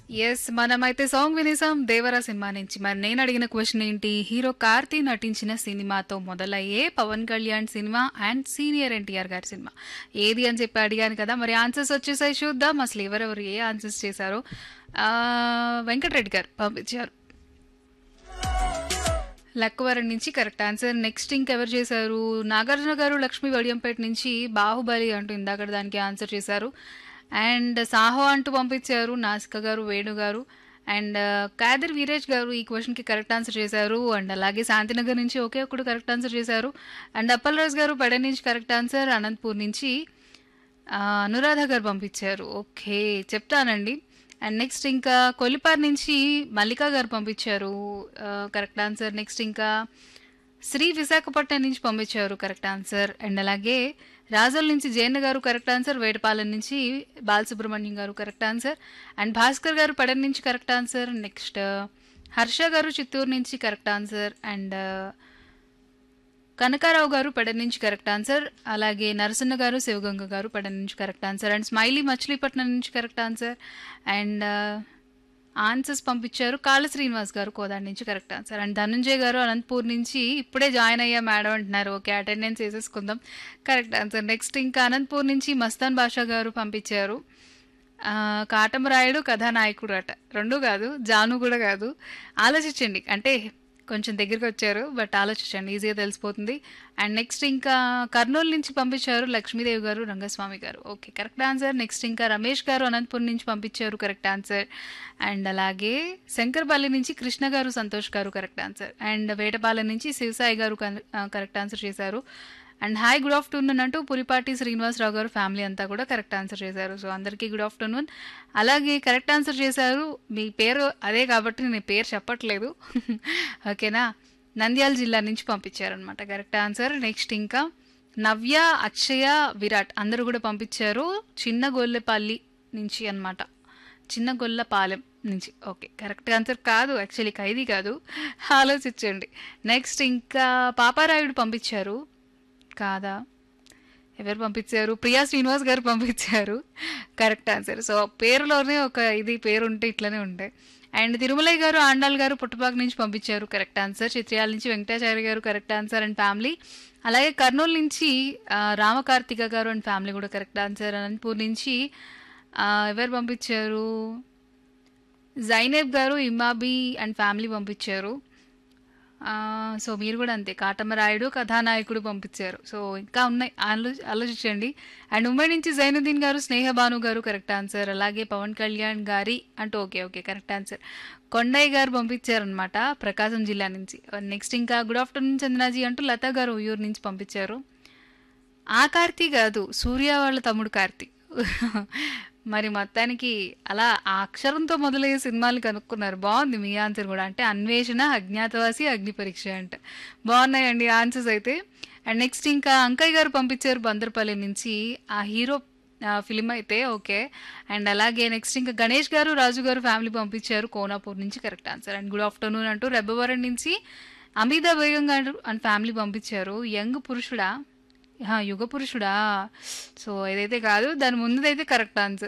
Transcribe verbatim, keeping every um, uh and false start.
Yes. మనమైతే song వినేసాం 'Devara' cinema నుంచి. మరి నేనడిగిన క్వెషన్ ఏంటి? హీరో 'కార్తీ' నటించిన సినిమాతో మొదలయ్యే 'Pawan Kalyan' cinema and senior NTR గారి సినిమా. ఏది అని చెప్పి అడిగాను కదా! మరి ఆన్సర్స్ వచ్చేసాయి చూద్దాం. అసలు ఎవరెవరు ఏ ఆన్సర్స్ చేశారో. ఆహ్, వెంకటరెడ్డి గారు పంపించారు. లక్కవరం నుంచి కరెక్ట్ ఆన్సర్. నెక్స్ట్ ఇంకెవరు చేశారు? నాగార్జున గారు లక్ష్మీ వడియంపేట నుంచి 'బాహుబలి' అంటూ ఇందాక దానికి ఆన్సర్ చేశారు. అండ్ 'సాహో' అంటూ పంపించారు నాసిక గారు, వేణు గారు. అండ్ కాదర్ వీరేష్ గారు ఈ క్వశ్చన్కి కరెక్ట్ ఆన్సర్ చేశారు. అండ్ అలాగే శాంతినగర్ నుంచి ఒకే ఒక్కడు కరెక్ట్ ఆన్సర్ చేశారు. అండ్ అప్పలరాజు గారు పెడ నుంచి కరెక్ట్ ఆన్సర్. అనంతపూర్ నుంచి ఆ, అనురాధ గారు పంపించారు. ఓకే, చెప్తానండి. అండ్ నెక్స్ట్ ఇంకా కొల్లిపార్ నుంచి మల్లికా గారు పంపించారు కరెక్ట్ ఆన్సర్. నెక్స్ట్ ఇంకా శ్రీ విశాఖపట్నం నుంచి పంపించారు కరెక్ట్ ఆన్సర్. అండ్ అలాగే రాజోల్ నుంచి జయన్న గారు కరెక్ట్ ఆన్సర్. వేటపాలెం నుంచి బాలసుబ్రహ్మణ్యం గారు కరెక్ట్ ఆన్సర్. అండ్ భాస్కర్ గారు పడన్ నుంచి కరెక్ట్ ఆన్సర్. నెక్స్ట్ హర్ష గారు చిత్తూరు నుంచి కరెక్ట్ ఆన్సర్. అండ్ కనకారావు గారు పెడ నుంచి కరెక్ట్ ఆన్సర్. అలాగే నరసన్న గారు శివగంగ గారు పెడ నుంచి correct answer. And smiley Machilipatnam నుంచి కరెక్ట్ ఆన్సర్. అండ్ ఆన్సర్స్ పంపించారు కాళ శ్రీనివాస్ గారు కోదాడి నుంచి కరెక్ట్ ఆన్సర్. అండ్ ధనంజయ్ గారు అనంతపూర్ నుంచి ఇప్పుడే జాయిన్ అయ్యా మేడం అంటున్నారు. ఓకే, అటెండెన్స్ వేసేసుకుందాం. Correct answer. నెక్స్ట్ ఇంకా అనంతపూర్ నుంచి మస్తాన్ బాషా గారు పంపించారు ఆ, కాటమరాయుడు కథానాయకుడు అట. రెండు కాదు, జాను కూడా కాదు. ఆలోచించండి, అంటే కొంచెం దగ్గరికి వచ్చారు బట్ ఆలోచించండి, ఈజీగా తెలిసిపోతుంది. అండ్ నెక్స్ట్ ఇంకా కర్నూలు నుంచి పంపించారు లక్ష్మీదేవి గారు, రంగస్వామి గారు. Okay, correct answer. నెక్స్ట్ ఇంకా రమేష్ గారు అనంతపురం నుంచి పంపించారు కరెక్ట్ ఆన్సర్. అండ్ అలాగే శంకర్పల్లి నుంచి కృష్ణ గారు, సంతోష్ గారు కరెక్ట్ ఆన్సర్. అండ్ వేటపాలెం నుంచి శివసాయి గారు కరెక్ట్ ఆన్సర్ చేశారు. అండ్ హాయ్ గుడ్ ఆఫ్టర్నూన్ అంటూ పులిపాటి శ్రీనివాసరావు గారు ఫ్యామిలీ అంతా కూడా కరెక్ట్ ఆన్సర్ చేశారు. సో అందరికీ గుడ్ ఆఫ్టర్నూన్. అలాగే కరెక్ట్ ఆన్సర్ చేశారు. మీ పేరు అదే కాబట్టి నేను పేరు చెప్పట్లేదు. ఓకేనా, నంద్యాల జిల్లా నుంచి పంపించారనమాట కరెక్ట్ ఆన్సర్. నెక్స్ట్ ఇంకా నవ్య, అక్షయ, విరాట్ అందరూ కూడా పంపించారు చిన్న గొల్లపల్లి నుంచి అనమాట, చిన్న గొల్లపాలెం నుంచి. ఓకే, కరెక్ట్ ఆన్సర్ కాదు, యాక్చువల్లీ ఖైదీ కాదు, ఆలోచించండి. నెక్స్ట్ ఇంకా పాపారాయుడు పంపించారు కాదా, ఎవరు పంపించారు? ప్రియా శ్రీనివాస్ గారు పంపించారు కరెక్ట్ ఆన్సర్. సో పేరులోనే ఒక ఇది పేరు ఉంటే ఇట్లనే ఉంటాయి. అండ్ తిరుమలయ్య గారు, ఆండాల్ గారు పుట్టపాక నుంచి పంపించారు కరెక్ట్ ఆన్సర్. చిత్రయాల నుంచి వెంకటాచార్య గారు కరెక్ట్ ఆన్సర్ అండ్ ఫ్యామిలీ. అలాగే కర్నూలు నుంచి ఆ, రామకార్తిక గారు అండ్ ఫ్యామిలీ కూడా కరెక్ట్ ఆన్సర్. అనంతపూర్ నుంచి ఆ, ఎవరు పంపించారు? జైనేబ్ గారు, ఇమాబీ అండ్ ఫ్యామిలీ పంపించారు. ఆ, సో మీరు కూడా అంతే, కాటమరాయుడు కథానాయకుడు పంపించారు. సో ఇంకా ఉన్నాయి, ఆలో ఆలోచించండి. అండ్ ఉమ్మడి నుంచి జైనుద్దీన్ గారు, స్నేహ భాను గారు కరెక్ట్ ఆన్సర్. అలాగే పవన్ కళ్యాణ్ గారి అంటూ okay okay correct answer. Kondaiah గారు పంపించారనమాట ప్రకాశం జిల్లా నుంచి. నెక్స్ట్ ఇంకా గుడ్ ఆఫ్టర్నూన్ చందనాజీ అంటూ లతా గారు ఉయ్యూరు నుంచి పంపించారు. ఆ కార్తీ కాదు, సూర్య వాళ్ళ తమ్ముడు కార్తీ. మరి మొత్తానికి అలా ఆ అక్షరంతో మొదలయ్యే సినిమాలు కనుక్కున్నారు. బాగుంది మీ ఆన్సర్ కూడా, అంటే అన్వేషణ, అజ్ఞాతవాసి, అగ్ని పరీక్ష అంట. బాగున్నాయండి ఆన్సర్స్ అయితే. అండ్ నెక్స్ట్ ఇంకా అంకయ్య గారు పంపించారు బందర్పల్లి నుంచి ఆ హీరో ఫిలిం అయితే ఓకే. అండ్ అలాగే నెక్స్ట్ ఇంకా గణేష్ గారు, రాజు గారు ఫ్యామిలీ పంపించారు కోనాపూర్ నుంచి correct answer. And good afternoon అంటూ రెబ్బవరం నుంచి అమితా బేగం గారు అండ్ ఫ్యామిలీ పంపించారు. యంగ్ పురుషుడా, ఆహా, యుగ పురుషుడా. సో ఏదైతే కాదు, దాని ముందుదైతే కరెక్ట్ ఆన్సర్.